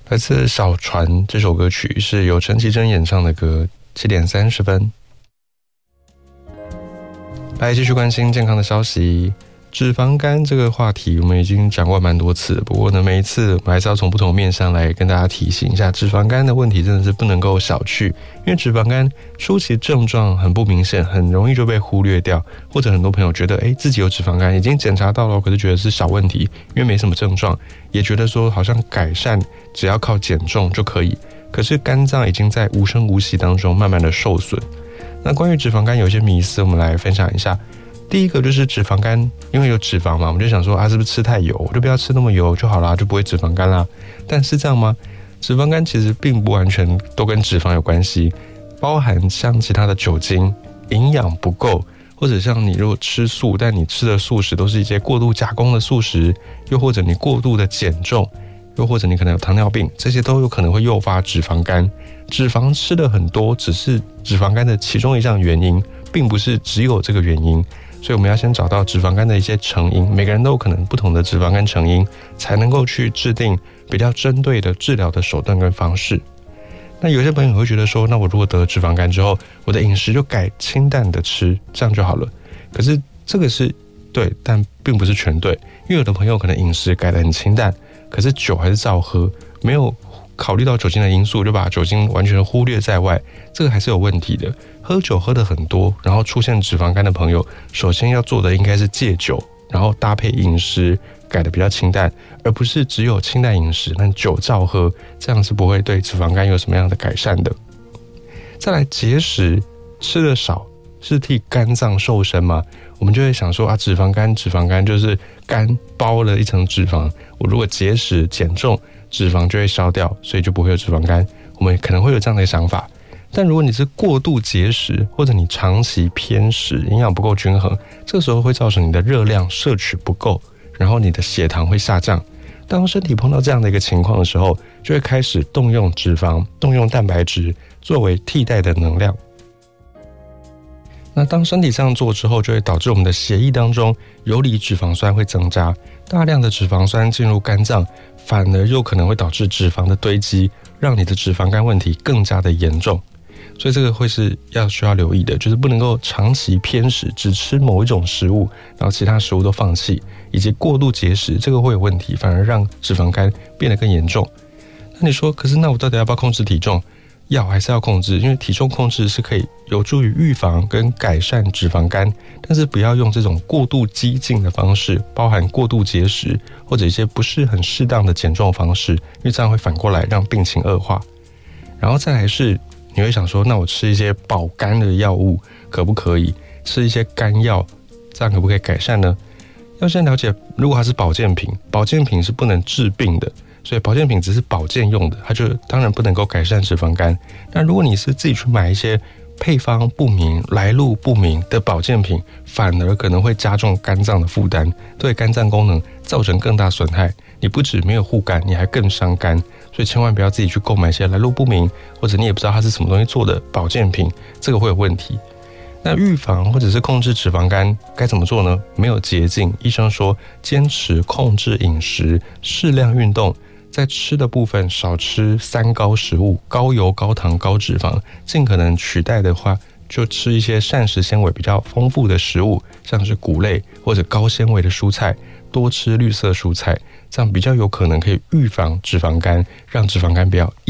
来自小船这首歌曲是由陈绮贞演唱的歌，7点30分。来继续关心健康的消息。脂肪肝这个话题我们已经讲过蛮多次，不过呢，每一次我们还是要从不同面向来跟大家提醒一下，脂肪肝的问题真的是不能够小觑，因为脂肪肝初期症状很不明显，很容易就被忽略掉，或者很多朋友觉得自己有脂肪肝，已经检查到了，可是觉得是小问题，因为没什么症状，也觉得说好像改善只要靠减重就可以，可是肝脏已经在无声无息当中慢慢的受损。那关于脂肪肝有一些迷思，我们来分享一下。第一个就是脂肪肝，因为有脂肪嘛，我们就想说是不是吃太油，我就不要吃那么油就好啦，就不会脂肪肝啦。但是这样吗？脂肪肝其实并不完全都跟脂肪有关系，包含像其他的酒精、营养不够，或者像你如果吃素，但你吃的素食都是一些过度加工的素食，又或者你过度的减重，又或者你可能有糖尿病，这些都有可能会诱发脂肪肝。脂肪吃的很多只是脂肪肝的其中一项原因，并不是只有这个原因。所以我们要先找到脂肪肝的一些成因，每个人都有可能不同的脂肪肝成因，才能够去制定比较针对的治疗的手段跟方式。那有些朋友会觉得说，那我如果得了脂肪肝之后，我的饮食就改清淡的吃，这样就好了。可是这个是对，但并不是全对，因为有的朋友可能饮食改得很清淡，可是酒还是照喝，没有考虑到酒精的因素，就把酒精完全忽略在外，这个还是有问题的。喝酒喝得很多，然后出现脂肪肝的朋友，首先要做的应该是戒酒，然后搭配饮食改得比较清淡，而不是只有清淡饮食但酒照喝，这样是不会对脂肪肝有什么样的改善的。再来，节食吃得少是替肝脏瘦身吗？我们就会想说脂肪肝就是肝包了一层脂肪，我如果节食减重，脂肪就会消掉，所以就不会有脂肪肝。我们可能会有这样的想法，但如果你是过度节食，或者你长期偏食，营养不够均衡，这个时候会造成你的热量摄取不够，然后你的血糖会下降。当身体碰到这样的一个情况的时候，就会开始动用脂肪、动用蛋白质作为替代的能量。那当身体这样做之后，就会导致我们的血液当中游离脂肪酸会增加，大量的脂肪酸进入肝脏，反而又可能会导致脂肪的堆积，让你的脂肪肝问题更加的严重。所以这个会是需要留意的，就是不能够长期偏食，只吃某一种食物，然后其他食物都放弃，以及过度节食，这个会有问题，反而让脂肪肝变得更严重。那你说，可是那我到底要不要控制体重？还是要控制，因为体重控制是可以有助于预防跟改善脂肪肝，但是不要用这种过度激进的方式，包含过度节食或者一些不是很适当的减重方式，因为这样会反过来让病情恶化。然后再来是你会想说，那我吃一些保肝的药物可不可以？吃一些肝药，这样可不可以改善呢？要先了解，如果它是保健品，保健品是不能治病的，所以保健品只是保健用的，它就当然不能够改善脂肪肝。那如果你是自己去买一些配方不明、来路不明的保健品，反而可能会加重肝脏的负担，对肝脏功能造成更大损害。你不止没有护肝，你还更伤肝，所以千万不要自己去购买一些来路不明，或者你也不知道它是什么东西做的保健品，这个会有问题。那预防或者是控制脂肪肝该怎么做呢？没有捷径，医生说坚持控制饮食，适量运动，在吃的部分少吃3高食物，高油、高糖、高脂肪，尽可能取代的话，就吃一些膳食纤维比较丰富的食物，像是谷类或者高纤维的蔬菜，多吃绿色蔬菜，这样比较有可能可以预防脂肪肝，让脂肪肝不要